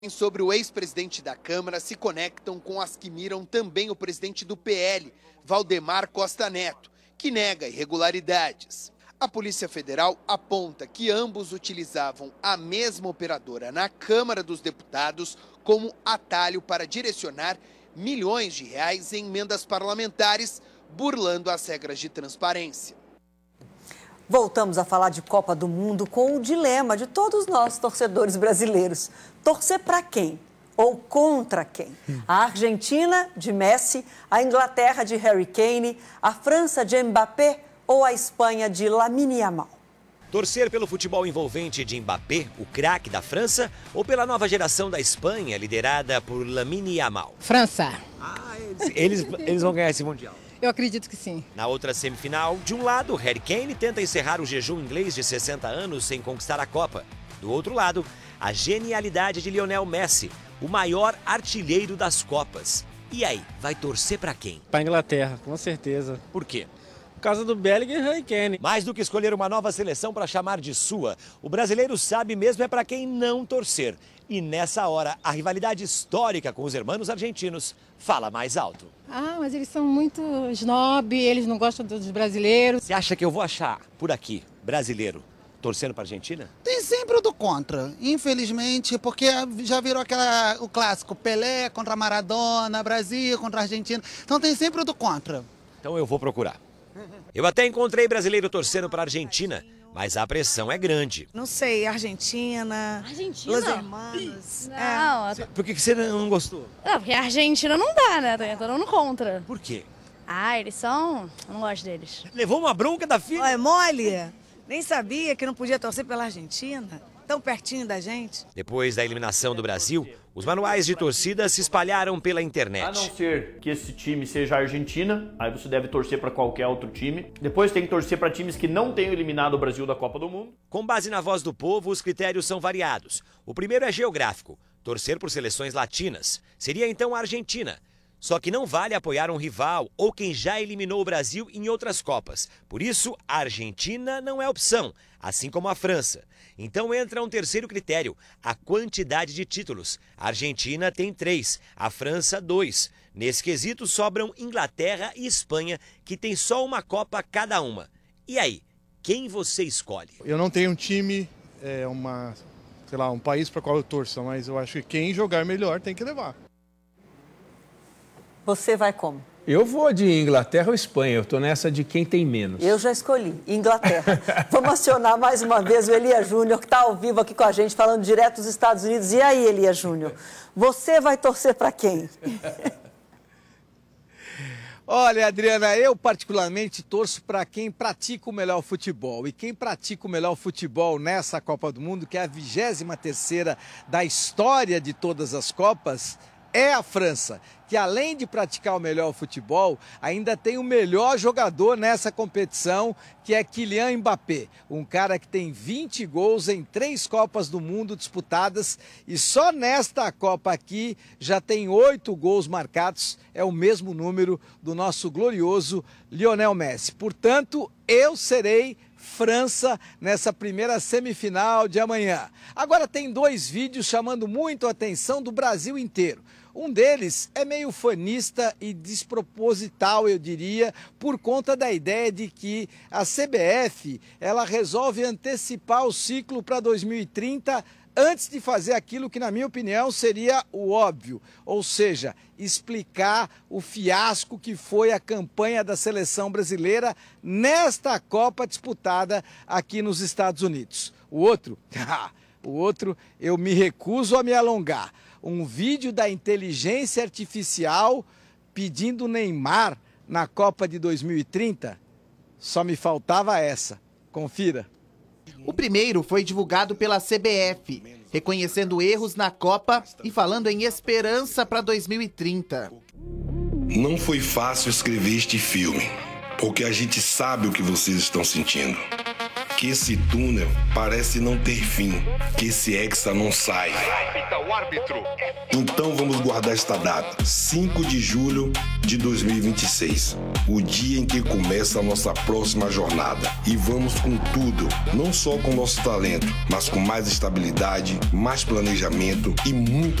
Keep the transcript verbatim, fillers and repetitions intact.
Sobre o ex-presidente da Câmara se conectam com as que miram também o presidente do P L, Valdemar Costa Neto, que nega irregularidades. A Polícia Federal aponta que ambos utilizavam a mesma operadora na Câmara dos Deputados como atalho para direcionar milhões de reais em emendas parlamentares, burlando as regras de transparência. Voltamos a falar de Copa do Mundo com o dilema de todos nós, torcedores brasileiros. Torcer para quem? Ou contra quem? A Argentina, de Messi, a Inglaterra, de Harry Kane, a França, de Mbappé ou a Espanha, de Lamine Yamal? Torcer pelo futebol envolvente de Mbappé, o craque da França, ou pela nova geração da Espanha, liderada por Lamine Yamal? França. Ah, eles, eles, eles vão ganhar esse Mundial. Eu acredito que sim. Na outra semifinal, de um lado, Harry Kane tenta encerrar o jejum inglês de sessenta anos sem conquistar a Copa. Do outro lado, a genialidade de Lionel Messi, o maior artilheiro das Copas. E aí, vai torcer pra quem? Pra Inglaterra, com certeza. Por quê? Por causa do Bellingham e Harry Kane. Mais do que escolher uma nova seleção para chamar de sua, o brasileiro sabe mesmo é para quem não torcer. E nessa hora, a rivalidade histórica com os irmãos argentinos fala mais alto. Ah, mas eles são muito snob, eles não gostam dos brasileiros. Você acha que eu vou achar por aqui, brasileiro, torcendo para a Argentina? Tem sempre o do contra, infelizmente, porque já virou aquela, o clássico, Pelé contra Maradona, Brasil contra Argentina, então tem sempre o do contra. Então eu vou procurar. Eu até encontrei brasileiro torcendo para a Argentina, mas a pressão é grande. Não sei, Argentina, Argentina? Los Hermanos. Não, É. Por que você não gostou? não, porque a Argentina não dá, né? Tô entrando contra. Por quê? Ah, eles são... Eu não gosto deles. Levou uma bronca da filha? Olha, mole, nem sabia que não podia torcer pela Argentina, tão pertinho da gente. Depois da eliminação do Brasil, os manuais de torcida se espalharam pela internet. A não ser que esse time seja a Argentina, aí você deve torcer para qualquer outro time. Depois tem que torcer para times que não tenham eliminado o Brasil da Copa do Mundo. Com base na voz do povo, os critérios são variados. O primeiro é geográfico, torcer por seleções latinas. Seria então a Argentina. Só que não vale apoiar um rival ou quem já eliminou o Brasil em outras Copas. Por isso, a Argentina não é opção, assim como a França. Então entra um terceiro critério, a quantidade de títulos. A Argentina tem três, a França dois. Nesse quesito sobram Inglaterra e Espanha, que tem só uma Copa cada uma. E aí, quem você escolhe? Eu não tenho um time, é uma, sei lá, um país para qual eu torço, mas eu acho que quem jogar melhor tem que levar. Você vai como? Eu vou de Inglaterra ou Espanha, eu tô nessa de quem tem menos. Eu já escolhi, Inglaterra. Vamos acionar mais uma vez o Elias Júnior, que está ao vivo aqui com a gente, falando direto dos Estados Unidos. E aí, Elias Júnior, você vai torcer para quem? Olha, Adriana, eu particularmente torço para quem pratica o melhor futebol. E quem pratica o melhor futebol nessa Copa do Mundo, que é a vigésima terceira da história de todas as Copas, é a França, que além de praticar o melhor futebol, ainda tem o melhor jogador nessa competição, que é Kylian Mbappé, um cara que tem vinte gols em três Copas do Mundo disputadas e só nesta Copa aqui já tem oito gols marcados, é o mesmo número do nosso glorioso Lionel Messi. Portanto, eu serei França nessa primeira semifinal de amanhã. Agora tem dois vídeos chamando muito a atenção do Brasil inteiro. Um deles é meio fanista e desproposital, eu diria, por conta da ideia de que a C B F ela resolve antecipar o ciclo para dois mil e trinta antes de fazer aquilo que, na minha opinião, seria o óbvio, ou seja, explicar o fiasco que foi a campanha da seleção brasileira nesta Copa disputada aqui nos Estados Unidos. O outro, o outro, eu me recuso a me alongar. Um vídeo da inteligência artificial pedindo Neymar na Copa de dois mil e trinta. Só me faltava essa. Confira. O primeiro foi divulgado pela C B F, reconhecendo erros na Copa e falando em esperança para dois mil e trinta. Não foi fácil escrever este filme, porque a gente sabe o que vocês estão sentindo. que esse túnel parece não ter fim, que esse hexa não sai. Então vamos guardar esta data, cinco de julho de dois mil e vinte e seis, o dia em que começa a nossa próxima jornada. E vamos com tudo, não só com nosso talento, mas com mais estabilidade, mais planejamento e muito